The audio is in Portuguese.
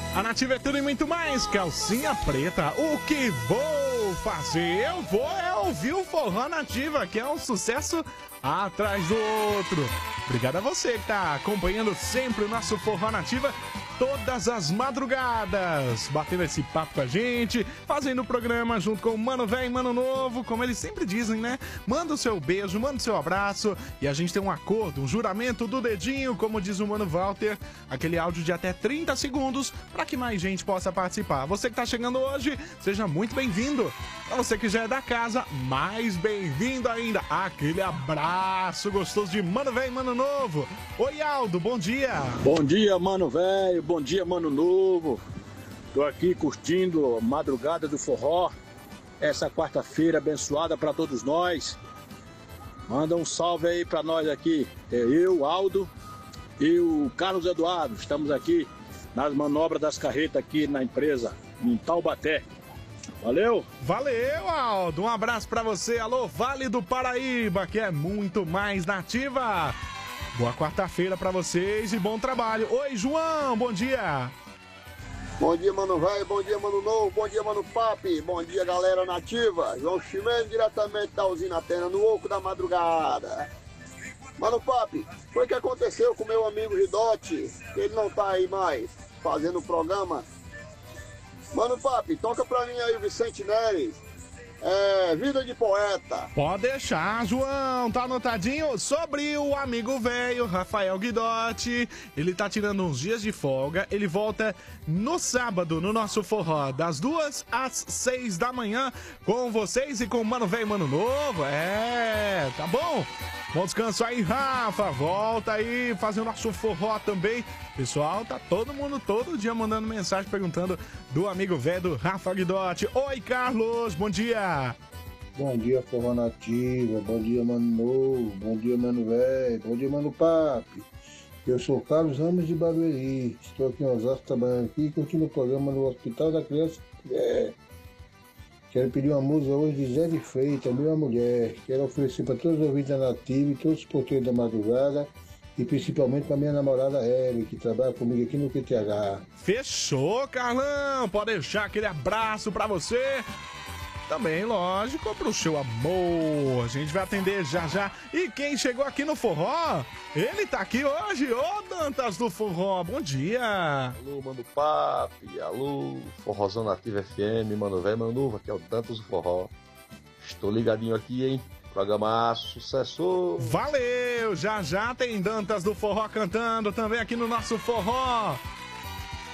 A Nativa é tudo e muito mais, calcinha preta. O que vou fazer? Eu vou ouvir o Forró Nativa, que é um sucesso atrás do outro. Obrigado a você que tá acompanhando sempre o nosso Forró Nativa todas as madrugadas, batendo esse papo com a gente, fazendo o programa junto com o Mano Velho e Mano Novo, como eles sempre dizem, né? Manda o seu beijo, manda o seu abraço e a gente tem um acordo, um juramento do dedinho, como diz o Mano Walter, aquele áudio de até 30 segundos para que mais gente possa participar. Você que tá chegando hoje, seja muito bem-vindo. Pra você que já é da casa, mais bem-vindo ainda. Aquele abraço gostoso de Mano Velho e Mano Novo. Oi, Aldo, bom dia. Bom dia, Mano Velho. Bom dia, Mano Novo. Tô aqui curtindo a madrugada do forró. Essa quarta-feira abençoada para todos nós. Manda um salve aí para nós aqui. Eu, Aldo e o Carlos Eduardo. Estamos aqui nas manobras das carretas aqui na empresa, em Taubaté. Valeu! Valeu, Aldo! Um abraço pra você. Alô, Vale do Paraíba, que é muito mais nativa. Boa quarta-feira pra vocês e bom trabalho. Oi, João, bom dia! Bom dia, Mano Velho, bom dia, Mano Novo, bom dia, Mano Papi, bom dia, galera nativa. João Chimeno, diretamente da usina Atena, no oco da madrugada. Mano Papi, foi o que aconteceu com meu amigo Ridote, que ele não tá aí mais fazendo o programa. Mano Papi, toca pra mim aí o Vicente Neres, Vida de Poeta. Pode deixar, João, tá anotadinho sobre o amigo velho Rafael Guidotti. Ele tá tirando uns dias de folga, ele volta no sábado no nosso forró, das 2 às 6 da manhã, com vocês e com o Mano Velho e Mano Novo. Tá bom? Bom descanso aí, Rafa. Volta aí, fazer o nosso forró também. Pessoal, tá todo mundo todo dia mandando mensagem perguntando do amigo velho do Rafa Guidotti. Oi, Carlos, bom dia. Bom dia, Forró Nativa. Bom dia, Mano Novo. Bom dia, Mano Velho. Bom dia, Mano Papi. Eu sou Carlos Ramos de Barueri. Estou aqui em Osasco trabalhando aqui, curtindo o programa no Hospital da Criança. Quero pedir uma música hoje de Zé de Freitas, Minha Mulher. Quero oferecer para todos os ouvintes da Nativa e todos os porteiros da madrugada. E principalmente para minha namorada Eri, que trabalha comigo aqui no QTH. Fechou, Carlão. Pode deixar aquele abraço pra você. Também, lógico, pro seu amor. A gente vai atender já já. E quem chegou aqui no forró, ele tá aqui hoje, ô Dantas do Forró. Bom dia. Alô, Mano Papi. Alô, Forrozão Nativa FM, Mano Velho, Mano Novo. Aqui é o Dantas do Forró. Estou ligadinho aqui, hein? Programa sucesso. Valeu, já já tem Dantas do Forró cantando também aqui no nosso forró.